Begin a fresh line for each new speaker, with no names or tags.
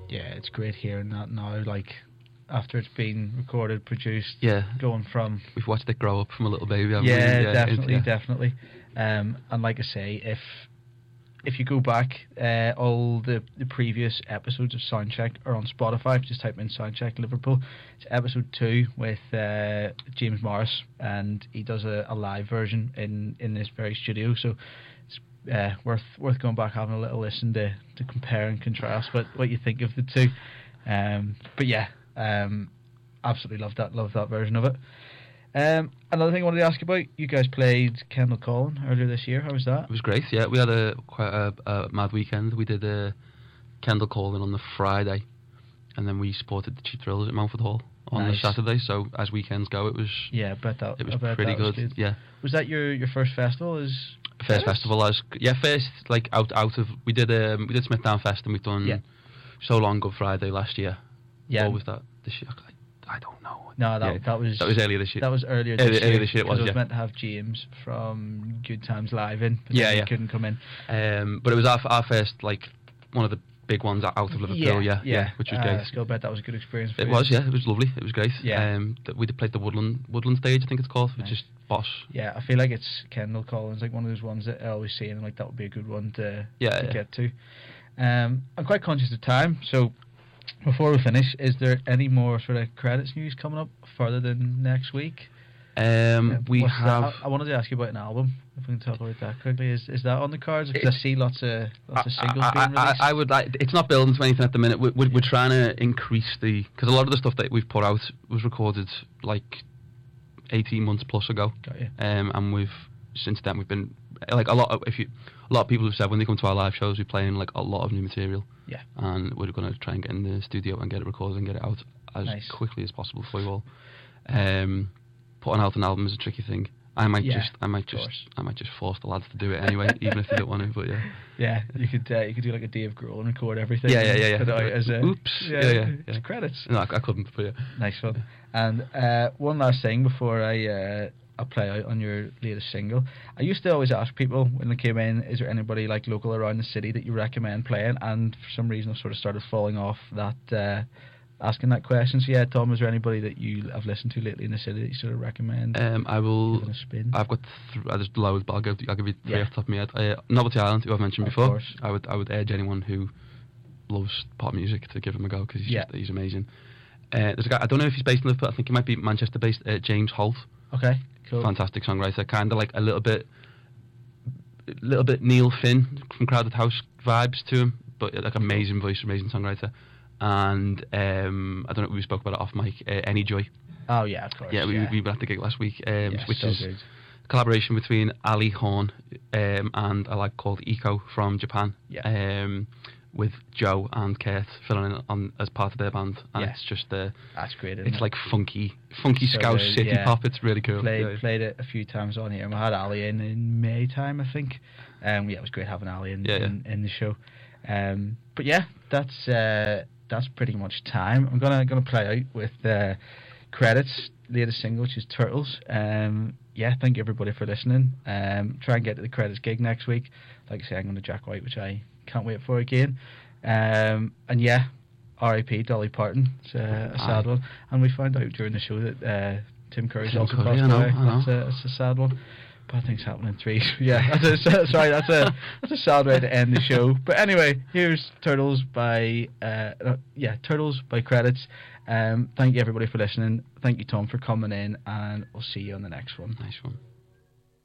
Yeah, it's great hearing that now. Like after it's been recorded, produced,
Yeah.
going from
We've watched it grow up from a little baby. Haven't we?
definitely. And like I say, if you go back, all the previous episodes of Soundcheck are on Spotify. Just type in Soundcheck Liverpool. It's episode 2 with James Morris, and he does a live version in this very studio. So it's worth going back, having a little listen to compare and contrast what you think of the two. But yeah, absolutely love that version of it. Another thing I wanted to ask you about, you guys played Kendall Collin earlier this year. How was that?
It was great, yeah. We had quite a mad weekend. We did Kendall Collin on the Friday, and then we supported the Cheap Thrills at Mountford Hall on the Saturday. So as weekends go, it was it was pretty good. Yeah.
Was that your first festival?
First festival first like out of we did Smithdown Fest, and we've done So Long Good Friday last year.
Yeah.
What was that this year? I don't know.
No, that was
earlier this year.
That was earlier this year.
Earlier this year it was.
I was meant to have James from Good Times Live in, but he couldn't come in.
But it was our first, like, one of the big ones out of Liverpool. Yeah, which was great.
I still bet that was a good experience for
you.
It
was, yeah. It was lovely. It was great.
Yeah.
We played the Woodland stage, I think it's called, which is boss.
Yeah, I feel like it's Kendall Collins, like one of those ones that I always see, and like that would be a good one to get to. I'm quite conscious of time, so before we finish, is there any more sort of credits news coming up further than next week?
We have.
I wanted to ask you about an album. If we can talk about that quickly, is that on the cards? Because I see lots of singles being released.
I would like. It's not building to anything at the minute. We're trying to increase because a lot of the stuff that we've put out was recorded like 18 months plus ago.
Got you.
And since then we've been like a lot of people have said when they come to our live shows we're playing like a lot of new material.
Yeah. And
we're going to try and get in the studio and get it recorded and get it out as quickly as possible for you all. Putting out an album is a tricky thing. I might just force the lads to do it anyway, even if they don't want to. But
yeah, you could do like a Dave Grohl and record everything.
Yeah.
Put it out as
oops.
Credits.
No, I couldn't. But yeah.
Nice one. And one last thing before I play out on your latest single. I used to always ask people when they came in, is there anybody like local around the city that you recommend playing? And for some reason I've sort of started falling off that. Asking that question. So yeah, Tom, is there anybody that you have listened to lately in the city that you sort of recommend?
I will.
Giving a spin?
I've got there's loads, but I'll give you 3 off the top of my head. Novelty Island, who I've mentioned before.
Course.
I would urge anyone who loves pop music to give him a go because he's amazing. There's a guy, I don't know if he's based in Liverpool. I think he might be Manchester based. James Holt.
Okay, cool.
Fantastic songwriter, kind of like a little bit Neil Finn from Crowded House vibes to him, but like amazing voice, amazing songwriter. And I don't know, we spoke about it off mic. Any Joy.
Oh yeah, of course.
Yeah, we were at the gig last week, which
so
is
good.
A collaboration between Ali Horn and a lad called Eco from Japan.
Yeah.
With Joe and Kurt filling in on as part of their band, and it's just
that's great.
It's like funky
so
Scouse
good,
city pop. It's really cool.
Played it a few times on here, and we had Ali in May time, I think. It was great having Ali in the show. But yeah, that's pretty much time. I'm gonna play out with credits, latest single, which is Turtles. Thank you everybody for listening. Try and get to the credits gig next week. Like I say, I'm going to Jack White, which I can't wait for again. R.I.P. Dolly Parton. It's a sad one. And we found out during the show that Tim Curry's also passed away. That's a sad one. Bad things happen in threes. Yeah, that's a sad way to end the show. But anyway, here's Turtles by Turtles by Credits. Thank you everybody for listening. Thank you, Tom, for coming in, and we'll see you on the next one.
Nice one.